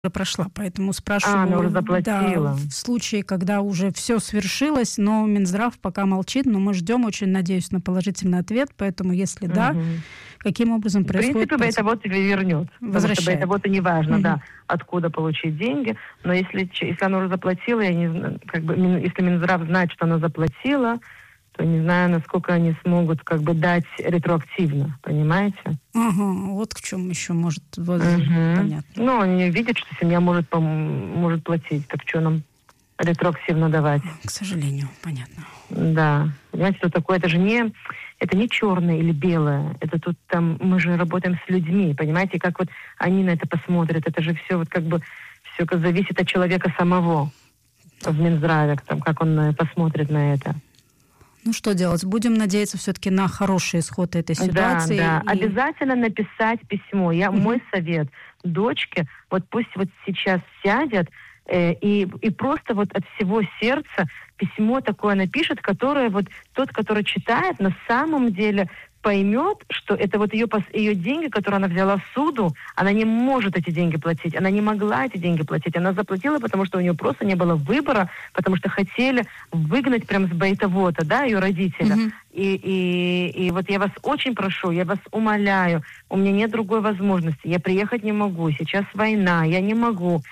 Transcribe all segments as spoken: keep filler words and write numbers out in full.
прошла, поэтому А, спрашиваю, она уже да, заплатила. в случае, когда уже все свершилось, но Минздрав пока молчит, но мы ждем, очень надеюсь на положительный ответ, поэтому если да, Мгм. каким образом В происходит принципе, процесс? бета-бот тебе вернет. Потому что Возвращает. бета-боту не важно, Мгм. да, откуда получить деньги. Но если, ч- если она уже заплатила, я не знаю, как бы, Мин- если Минздрав знает, что она заплатила, то не знаю, насколько они смогут как бы дать ретроактивно, понимаете? Ага, вот в чем еще может воз- Мгм. понятно. Ну, они видят, что семья может, пом- может платить. Так что нам ретроактивно давать? К сожалению, понятно. Да. Понимаете, что такое? Это же не, это не черное или белое. Это тут там, мы же работаем с людьми, понимаете? Как вот они на это посмотрят. Это же все вот как бы, все зависит от человека самого в Минздраве, там, как он э, посмотрит на это. Ну что делать? Будем надеяться все-таки на хороший исход этой ситуации. Да, да. и- Обязательно написать письмо. Я, Мгм. Мой совет дочке, вот пусть вот сейчас сядет э, и, и просто вот от всего сердца письмо такое напишет, которое вот тот, который читает, на самом деле поймет, что это вот ее, пос- ее деньги, которые она взяла в суду, она не может эти деньги платить, она не могла эти деньги платить, она заплатила, потому что у нее просто не было выбора, потому что хотели выгнать прям с бейтовота, да, ее родителя. Мгм. И, и, и вот я вас очень прошу, я вас умоляю, у меня нет другой возможности, я приехать не могу, сейчас война, я не могу,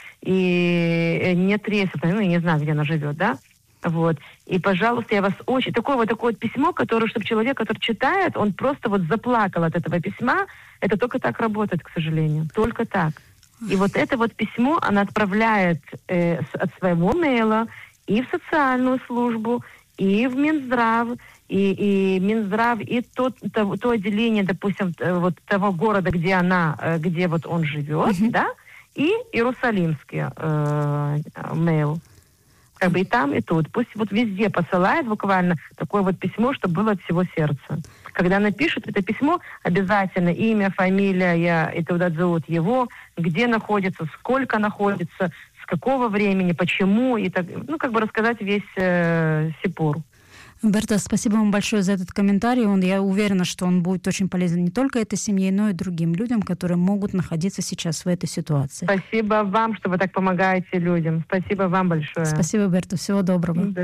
и э, нет рейсов, ну, я не знаю, где она живет, да, вот. И, пожалуйста, я вас очень... Такое вот такое вот письмо, которое, чтобы человек, который читает, он просто вот заплакал от этого письма, это только так работает, к сожалению, только так. И вот это вот письмо она отправляет э, с- от своего мейла и в социальную службу, и в Минздрав, и, и Минздрав, и тот, то, то отделение, допустим, т- вот того города, где она, э, где вот он живет, Мгм. да, и Иерусалимский э, мейл. Как бы и там, и тут. Пусть вот везде посылает буквально такое вот письмо, чтобы было от всего сердца. Когда она пишет это письмо, обязательно имя, фамилия, я, и туда зовут его, где находится, сколько находится, с какого времени, почему, и так, ну, как бы рассказать весь э, сипур. Берта, спасибо вам большое за этот комментарий. Он, я уверена, что он будет очень полезен не только этой семье, но и другим людям, которые могут находиться сейчас в этой ситуации. Спасибо вам, что вы так помогаете людям. Спасибо вам большое. Спасибо, Берта. Всего доброго. Да.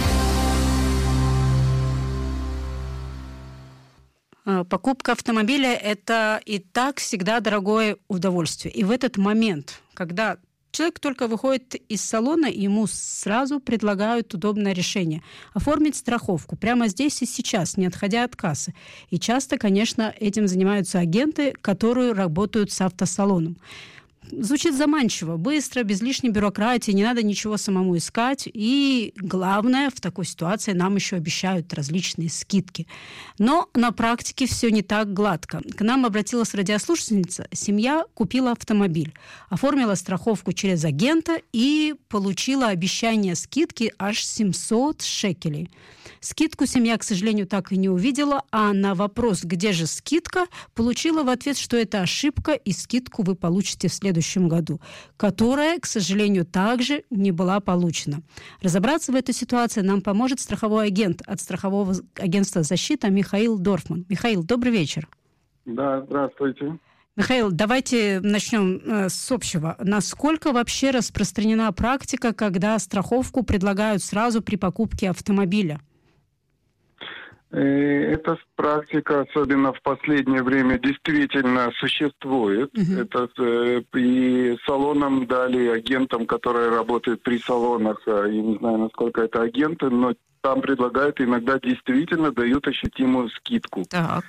А, Покупка автомобиля – это и так всегда дорогое удовольствие. И в этот момент, когда человек только выходит из салона, ему сразу предлагают удобное решение – оформить страховку прямо здесь и сейчас, не отходя от кассы. И часто, конечно, этим занимаются агенты, которые работают с автосалоном. Звучит заманчиво, быстро, без лишней бюрократии, не надо ничего самому искать. И главное, в такой ситуации нам еще обещают различные скидки. Но на практике все не так гладко. К нам обратилась радиослушательница. Семья купила автомобиль, оформила страховку через агента и получила обещание скидки аж семьсот шекелей. Скидку семья, к сожалению, так и не увидела, а на вопрос, где же скидка, получила в ответ, что это ошибка, и скидку вы получите в следующем году, которая, к сожалению, также не была получена. Разобраться в этой ситуации нам поможет страховой агент от страхового агентства «Защита» Михаил Дорфман. Михаил, добрый вечер. Да, здравствуйте. Михаил, давайте начнем э, с общего. Насколько вообще распространена практика, когда страховку предлагают сразу при покупке автомобиля? Э, Эта практика, особенно в последнее время, действительно существует. Мгм. Это э, и салонам дали, агентам, которые работают при салонах, а я не знаю, насколько это агенты, но там предлагают, иногда действительно дают ощутимую скидку. Так.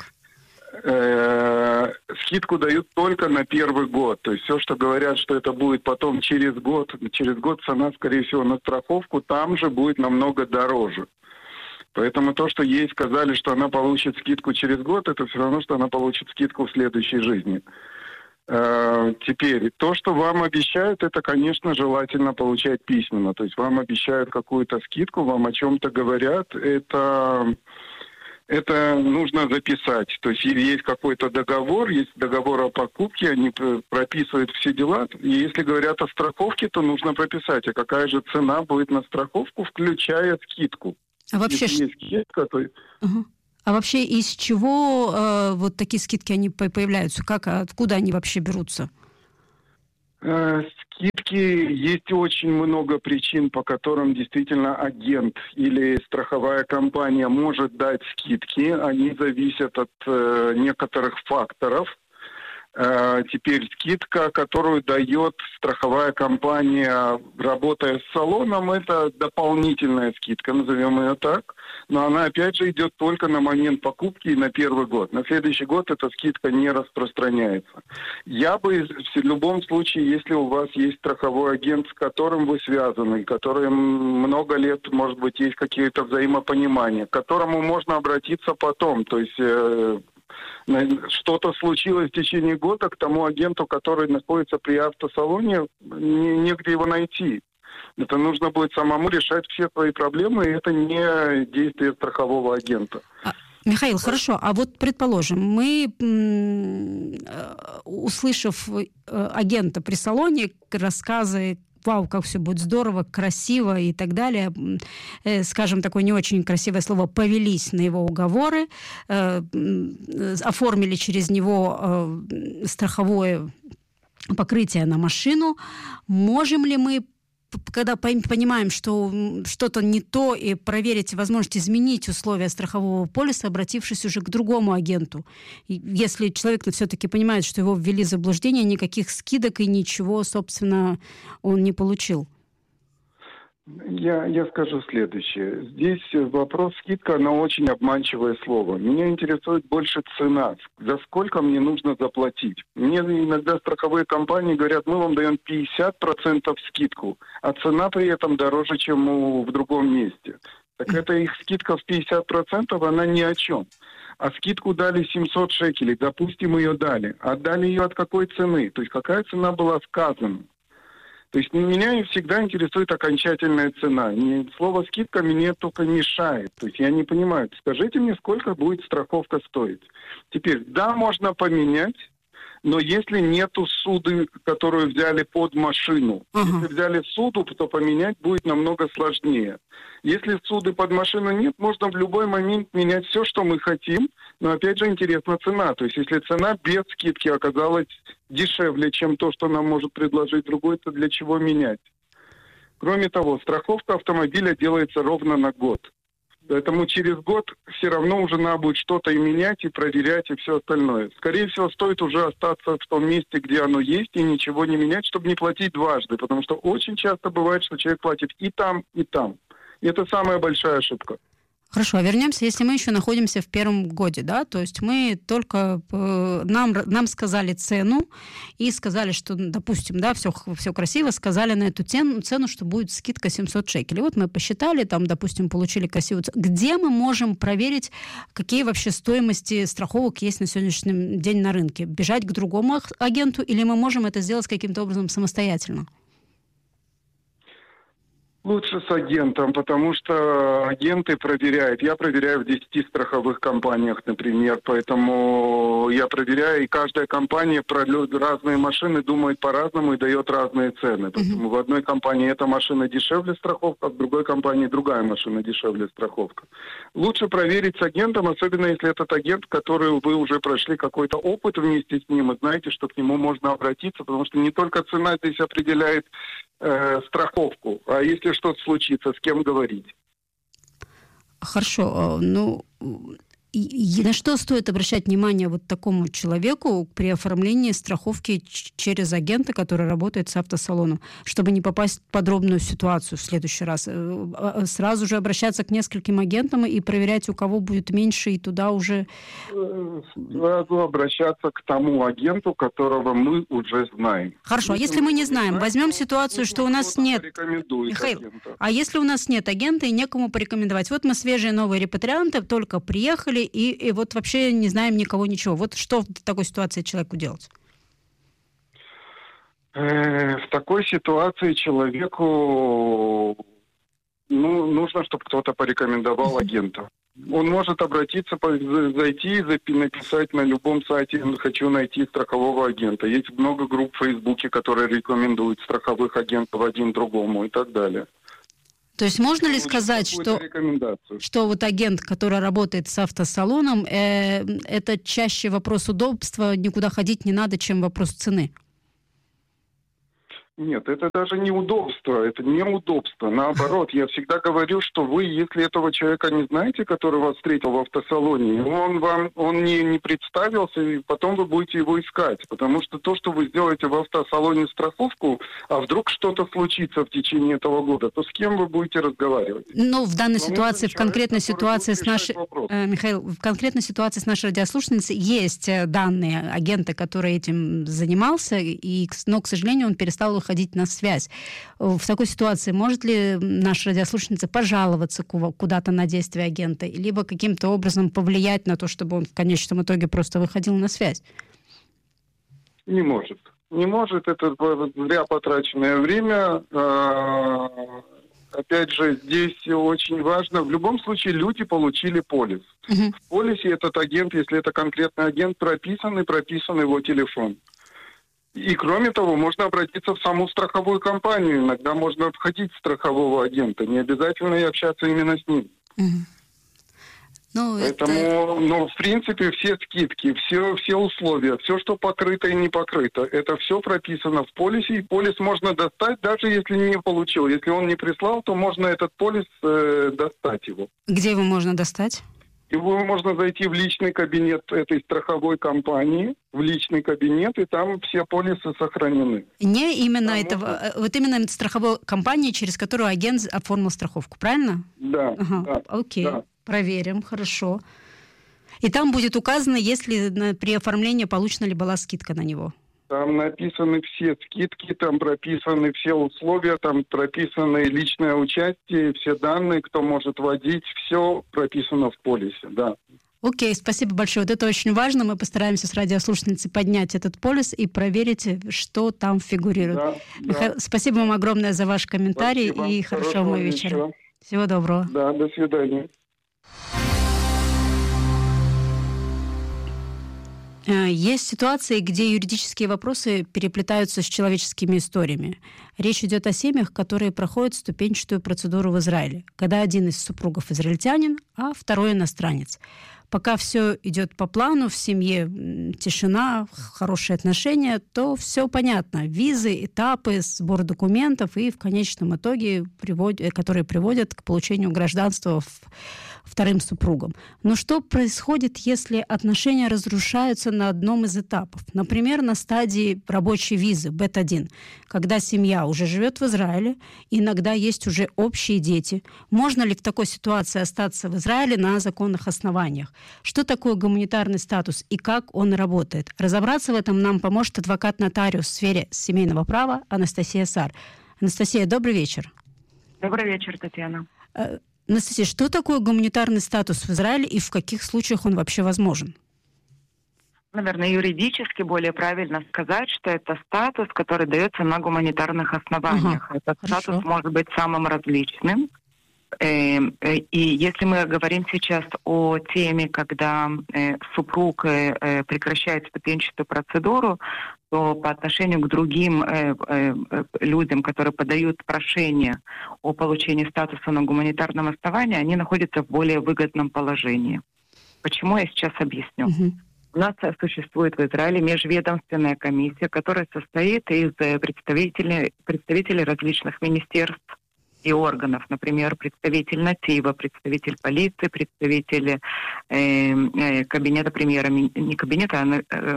Э, Скидку дают только на первый год. То есть все, что говорят, что это будет потом через год, через год цена, скорее всего, на страховку там же будет намного дороже. Поэтому то, что ей сказали, что она получит скидку через год, это все равно, что она получит скидку в следующей жизни. Э, Теперь, то, что вам обещают, это, конечно, желательно получать письменно. То есть вам обещают какую-то скидку, вам о чем-то говорят. Это, это нужно записать. То есть есть какой-то договор, есть договор о покупке, они п- прописывают все дела. И если говорят о страховке, то нужно прописать, а какая же цена будет на страховку, включая скидку. А вообще, Если есть скидка, то... Ага. А вообще из чего э, вот такие скидки они по- появляются? Как, откуда они вообще берутся? Э, Скидки, есть очень много причин, по которым действительно агент или страховая компания может дать скидки. Они зависят от э, некоторых факторов. Э, Теперь скидка, которую дает страховая компания, работая с салоном, это дополнительная скидка, назовем ее так. Но она опять же идет только на момент покупки и на первый год. На следующий год эта скидка не распространяется. Я бы в любом случае, если у вас есть страховой агент, с которым вы связаны, который много лет, может быть, есть какие-то взаимопонимания, к которому можно обратиться потом, то есть э, что-то случилось в течение года, к тому агенту, который находится при автосалоне, не, негде его найти. Это нужно будет самому решать все свои проблемы, и это не действие страхового агента. А, Михаил, хорошо. А вот, предположим, мы, услышав агента при салоне, рассказы, вау, как все будет здорово, красиво и так далее, скажем, такое не очень красивое слово, повелись на его уговоры, оформили через него страховое покрытие на машину. Можем ли мы, когда понимаем, что что-то не то, и проверить возможность изменить условия страхового полиса, обратившись уже к другому агенту? И если человек все-таки понимает, что его ввели в заблуждение, никаких скидок и ничего, собственно, он не получил. Я, я скажу следующее. Здесь вопрос скидка, она очень обманчивое слово. Меня интересует больше цена. За сколько мне нужно заплатить? Мне иногда страховые компании говорят, мы вам даем пятьдесят процентов скидку, а цена при этом дороже, чем у, в другом месте. Так это их скидка в пятьдесят процентов, она ни о чем. А скидку дали семьсот шекелей, допустим, ее дали. А дали ее от какой цены? То есть какая цена была сказана? То есть меня всегда интересует окончательная цена. Не, слово «скидка» мне только мешает. То есть я не понимаю. Скажите мне, сколько будет страховка стоить. Теперь, да, можно поменять, но если нету суды, которую взяли под машину, uh-huh. если взяли суду, то поменять будет намного сложнее. Если суды под машину нет, можно в любой момент менять все, что мы хотим, но опять же интересна цена. То есть если цена без скидки оказалась дешевле, чем то, что нам может предложить другой, то для чего менять? Кроме того, страховка автомобиля делается ровно на год. Поэтому через год все равно уже надо будет что-то и менять, и проверять, и все остальное. Скорее всего, стоит уже остаться в том месте, где оно есть, и ничего не менять, чтобы не платить дважды. Потому что очень часто бывает, что человек платит и там, и там. И это самая большая ошибка. Хорошо, а вернемся, если мы еще находимся в первом годе, да, то есть мы только, э, нам, нам сказали цену и сказали, что, допустим, да, все, все красиво, сказали на эту цену, цену, что будет скидка семьсот шекелей. Вот мы посчитали, там, допустим, получили красивую цену. Где мы можем проверить, какие вообще стоимости страховок есть на сегодняшний день на рынке? Бежать к другому агенту или мы можем это сделать каким-то образом самостоятельно? Лучше с агентом, потому что агенты проверяют. Я проверяю в десяти страховых компаниях, например, поэтому я проверяю, и каждая компания про разные машины думает по-разному и дает разные цены. Поэтому uh-huh. в одной компании эта машина дешевле страховка, а в другой компании другая машина дешевле страховка. Лучше проверить с агентом, особенно если этот агент, который вы уже прошли какой-то опыт вместе с ним, и знаете, что к нему можно обратиться, потому что не только цена здесь определяет э, страховку, а если что-то случится, с кем говорить. Хорошо. Ну, и, и на что стоит обращать внимание вот такому человеку при оформлении страховки ч- через агента, который работает с автосалоном, чтобы не попасть в подробную ситуацию в следующий раз? Сразу же обращаться к нескольким агентам и проверять, у кого будет меньше, и туда уже... Сразу обращаться к тому агенту, которого мы уже знаем. Хорошо, если, если мы не знаем, знаем возьмем ситуацию, что у нас нет... Михаил, агента. А если у нас нет агента и некому порекомендовать? Вот мы свежие новые репатрианты, только приехали, И, и вот вообще не знаем никого, ничего. Вот что в такой ситуации человеку делать? В такой ситуации человеку ну, нужно, чтобы кто-то порекомендовал агента. Он может обратиться, зайти, написать на любом сайте «Хочу найти страхового агента». Есть много групп в Фейсбуке, которые рекомендуют страховых агентов один другому и так далее. То есть можно ли сказать, что, что вот агент, который работает с автосалоном, э, это чаще вопрос удобства, никуда ходить не надо, чем вопрос цены? Нет, это даже не удобство, это не удобство. Наоборот, я всегда говорю, что вы, если этого человека не знаете, который вас встретил в автосалоне, он вам он не, не представился, и потом вы будете его искать. Потому что то, что вы сделаете в автосалоне страховку, а вдруг что-то случится в течение этого года, то с кем вы будете разговаривать? Ну, в данной Вам ситуации, нужен в конкретной человек, ситуации который с нашей... будет решать вопрос. Э, Михаил, в конкретной ситуации с нашей радиослушательницей есть э, данные агента, который этим занимался, и, к- но, к сожалению, он перестал выходить на связь. В такой ситуации может ли наша радиослушательница пожаловаться ку- куда-то на действия агента, либо каким-то образом повлиять на то, чтобы он в конечном итоге просто выходил на связь? Не может. Не может, это зря потраченное время. А, Опять же, здесь очень важно, в любом случае люди получили полис. Мгм. В полисе этот агент, если это конкретный агент, прописан и прописан его телефон. И кроме того, можно обратиться в саму страховую компанию. Иногда можно обходить страхового агента. Не обязательно и общаться именно с ним. Мгм. Ну, это... Поэтому, ну, в принципе, все скидки, все, все условия, все, что покрыто и не покрыто, это все прописано в полисе, и полис можно достать, даже если не получил. Если он не прислал, то можно этот полис э, достать его. Где его можно достать? Его можно зайти в личный кабинет этой страховой компании, в личный кабинет, и там все полисы сохранены. Не именно Да, этого, можно. э, вот именно страховой компании, через которую агент оформил страховку, правильно? Да, Ага, да, окей, да. проверим, хорошо. И там будет указано, если на- при оформлении получена ли была скидка на него. Там написаны все скидки, там прописаны все условия, там прописано и личное участие, все данные, кто может водить, все прописано в полисе, да. Окей, спасибо большое. Вот это очень важно. Мы постараемся с радиослушательницей поднять этот полис и проверить, что там фигурирует. Да, Михаил, да. спасибо вам огромное за ваш комментарий. Спасибо. И хорошего вам вечера. вечера. Всего доброго. Да, до свидания. Э, Есть ситуации, где юридические вопросы переплетаются с человеческими историями. Речь идет о семьях, которые проходят ступенчатую процедуру в Израиле, когда один из супругов израильтянин, а второй иностранец. Пока все идет по плану, в семье м, тишина, хорошие отношения, то все понятно. Визы, этапы, сбор документов и в конечном итоге, привод- э, которые приводят к получению гражданства в- вторым супругам. Но что происходит, если отношения разрушаются на одном из этапов? Например, на стадии рабочей визы бэ один, когда семья уже живет в Израиле, иногда есть уже общие дети. Можно ли в такой ситуации остаться в Израиле на законных основаниях? Что такое гуманитарный статус и как он работает? Разобраться в этом нам поможет адвокат-нотариус в сфере семейного права Анастасия Сар. Анастасия, добрый вечер. Добрый вечер, Татьяна. Э, Анастасия, что такое гуманитарный статус в Израиле и в каких случаях он вообще возможен? Наверное, юридически более правильно сказать, что это статус, который дается на гуманитарных основаниях. Ага, Этот хорошо. статус может быть самым различным. Э, э, И если мы говорим сейчас о теме, когда э, супруг э, э, прекращает ступенчатую процедуру, то по отношению к другим э, э, э, людям, которые подают прошение о получении статуса на гуманитарном основании, они находятся в более выгодном положении. Почему, я сейчас объясню. Мгм. У нас э, существует в Израиле межведомственная комиссия, которая состоит из э, представителей, представителей различных министерств и органов, например, представитель НАТИВа, представитель полиции, представитель э, э, кабинета премьера, ми- не кабинета, а э,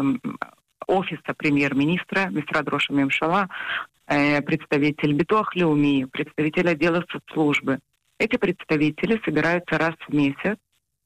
офиса премьер-министра, Мисрад Рош ха-Мемшала, э, представитель Битуах Леуми, представитель отдела соцслужбы. Эти представители собираются раз в месяц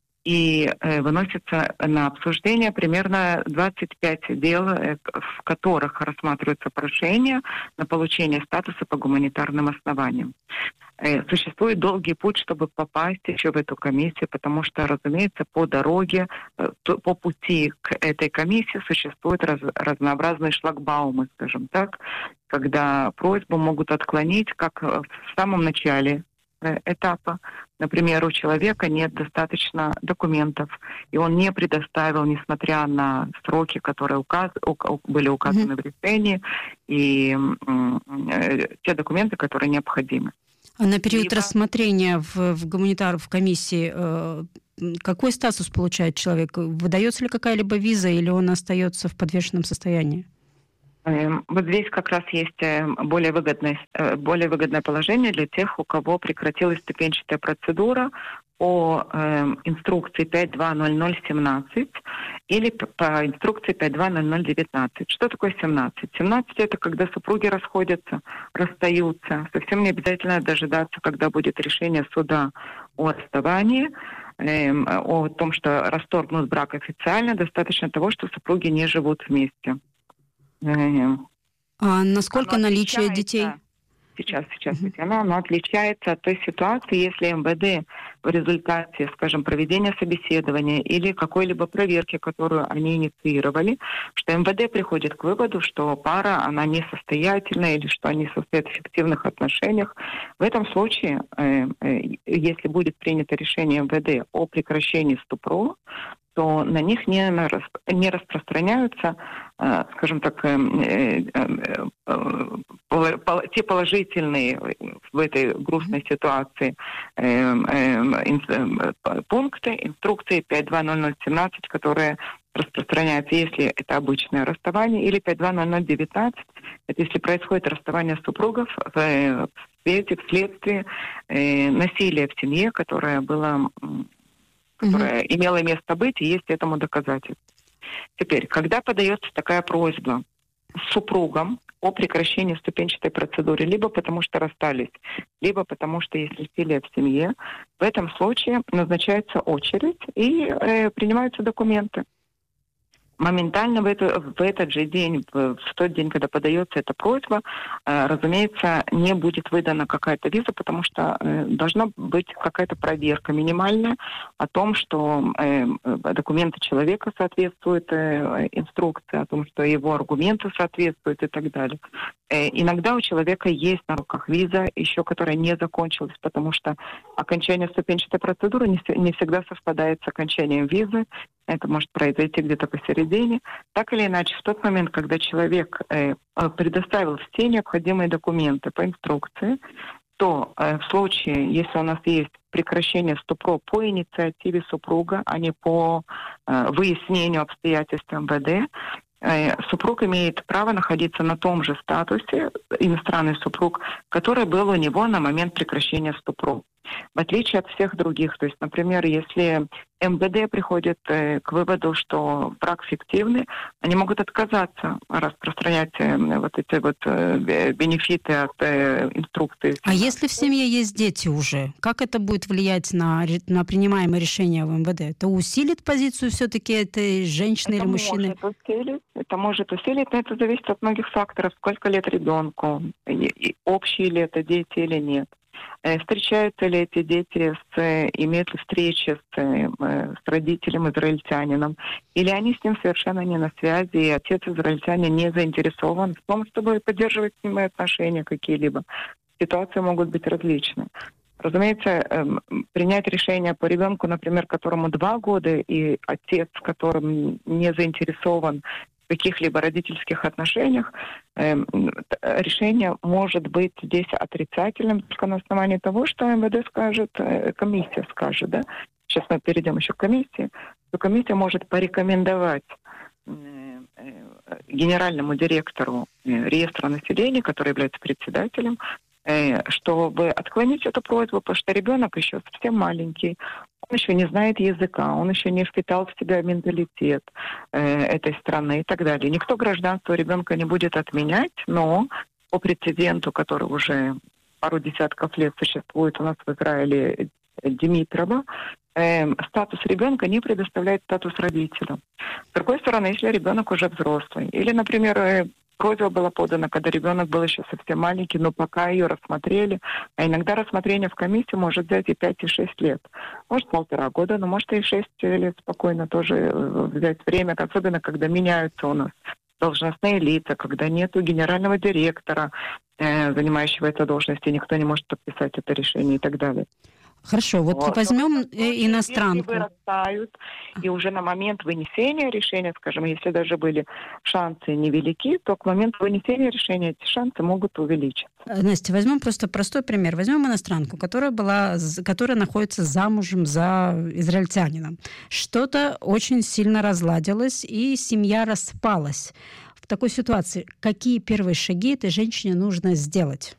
и э, выносятся на обсуждение примерно двадцать пять дел, э, в которых рассматриваются прошения на получение статуса по гуманитарным основаниям. Э, существует долгий путь, чтобы попасть еще в эту комиссию, потому что, разумеется, по дороге, э, то- по пути к этой комиссии существуют раз- разнообразные шлагбаумы, скажем так, когда просьбу могут отклонить как э, в самом начале э, этапа. Например, у человека нет достаточно документов, и он не предоставил, несмотря на сроки, которые указ... ук- были указаны в решении, и м, э, те документы, которые необходимы. А на период Либо- рассмотрения в, в гуманитар, в комиссии, э, м, какой статус получает человек? Выдается ли какая-либо виза или он остается в подвешенном состоянии? Вот здесь как раз есть более выгодное, более выгодное положение для тех, у кого прекратилась ступенчатая процедура по э, инструкции пять два ноль ноль семнадцать или по инструкции пять два ноль ноль девятнадцать. Что такое семнадцать? семнадцать это когда супруги расходятся, расстаются. Совсем не обязательно дожидаться, когда будет решение суда о расставании, э, о том, что расторгнут брак официально. Достаточно того, что супруги не живут вместе. Э, а насколько Оно наличие отличается. детей? Сейчас, сейчас, Татьяна, оно отличается от той ситуации, если МВД в результате, скажем, проведения собеседования или какой-либо проверки, которую они инициировали, что МВД приходит к выводу, что пара, она несостоятельна или что они состоят в фиктивных отношениях. В этом случае, э, э, если будет принято решение МВД о прекращении СТУПРО, то на них не, не распространяются, скажем так, те положительные в этой грустной ситуации пункты инструкции пять два ноль ноль семнадцать, которые распространяются, если это обычное расставание, или пять два ноль ноль девятнадцать, это если происходит расставание супругов в свете, вследствие насилия в семье, которое было... которая mm-hmm. имела место быть, и есть этому доказательства. Теперь, когда подается такая просьба с супругом о прекращении ступенчатой процедуры, либо потому что расстались, либо потому что есть насилие в семье, в этом случае назначается очередь и э, принимаются документы. Моментально в, это, в этот же день, в, в тот день, когда подается эта просьба, э, разумеется, не будет выдана какая-то виза, потому что э, должна быть какая-то проверка минимальная о том, что э, документы человека соответствуют э, инструкции, о том, что его аргументы соответствуют и так далее. Э, иногда у человека есть на руках виза, еще которая не закончилась, потому что окончание ступенчатой процедуры не, не всегда совпадает с окончанием визы. Это может произойти где-то посередине. Так или иначе, в тот момент, когда человек э, предоставил все необходимые документы по инструкции, то э, в случае, если у нас есть прекращение СТУПРО по инициативе супруга, а не по э, выяснению обстоятельств МВД, э, супруг имеет право находиться на том же статусе, иностранный супруг, который был у него на момент прекращения СТУПРО. В отличие от всех других, то есть, например, если МВД приходит э, к выводу, что брак фиктивный, они могут отказаться распространять э, вот эти вот э, бенефиты от э, инструкции. А если в семье есть дети уже, как это будет влиять на, на принимаемое решение в МВД? Это усилит позицию все-таки этой женщины это или мужчины? Может усилить, это может усилить, но это зависит от многих факторов. Сколько лет ребенку, и, и общие ли это дети или нет. Встречаются ли эти дети, с, имеют ли встречи с, с родителем израильтянином, или они с ним совершенно не на связи, и отец израильтянин не заинтересован в том, чтобы поддерживать с ним отношения какие-либо. Ситуации могут быть различны. Разумеется, принять решение по ребенку, например, которому два года, и отец, которым не заинтересован в каких-либо родительских отношениях, э, решение может быть здесь отрицательным только на основании того, что МВД скажет, э, комиссия скажет, да. Сейчас мы перейдем еще к комиссии. То комиссия может порекомендовать э, э, генеральному директору э, реестра населения, который является председателем, э, чтобы отклонить эту просьбу, потому что ребенок еще совсем маленький. Он еще не знает языка, он еще не впитал в себя менталитет э, этой страны и так далее. Никто гражданство ребенка не будет отменять, но по прецеденту, который уже пару десятков лет существует у нас в Израиле, Димитрова, э, статус ребенка не предоставляет статус родителя. С другой стороны, если ребенок уже взрослый, или, например, э, просьба была подана, когда ребенок был еще совсем маленький, но пока ее рассмотрели. А иногда рассмотрение в комиссии может взять и пять, и шесть лет. Может, полтора года, но может и шесть лет спокойно тоже взять время, особенно когда меняются у нас должностные лица, когда нету генерального директора, э, занимающего эту должность, и никто не может подписать это решение и так далее. Хорошо, вот, вот. возьмем э, иностранку. Если вырастают, и уже на момент вынесения решения, скажем, если даже были шансы невелики, то к моменту вынесения решения эти шансы могут увеличиться. Настя, возьмем просто простой пример. Возьмем иностранку, которая, была, которая находится замужем за израильтянином. Что-то очень сильно разладилось, и семья распалась. В такой ситуации какие первые шаги этой женщине нужно сделать?